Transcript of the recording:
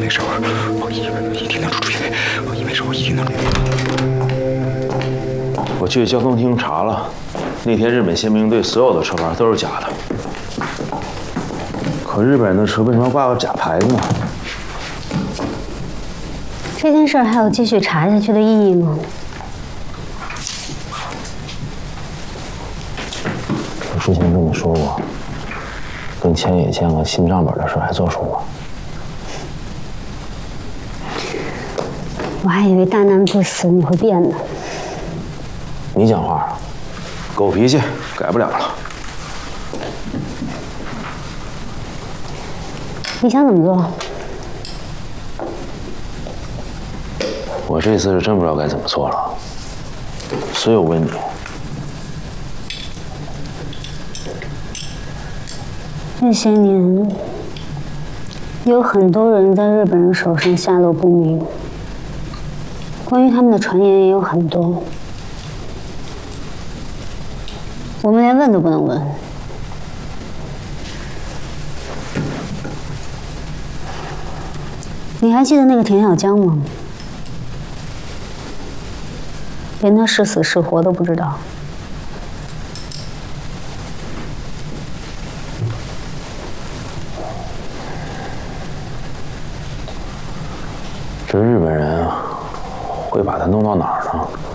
没事，我一定能出去，我没事，我一定能出去。 我去交通厅查了，那天日本宪兵队所有的车牌都是假的。可日本人的车为什么要挂个假牌子呢？ 这件事儿还有继续查下去的意义吗？ 我之前跟你说过，跟千野签个新账本的事还作数吗？ 我还以为大难不死你会变呢。 你讲话，狗脾气改不了了。 你想怎么做？ 我这次是真不知道该怎么做了，所以我问你， 这些年有很多人在日本人手上下落不明，关于他们的传言也有很多，我们连问都不能问。你还记得那个田小江吗？连他是死是活都不知道。 这日本人会把他弄到哪儿呢？